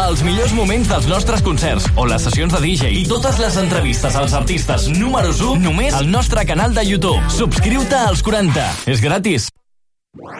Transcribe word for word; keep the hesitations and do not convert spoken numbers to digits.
els millors moments dels nostres concerts o les sessions de D J i totes les entrevistes als artistes números u només al nostre canal de YouTube. Subscriu-te als quaranta. És gratis.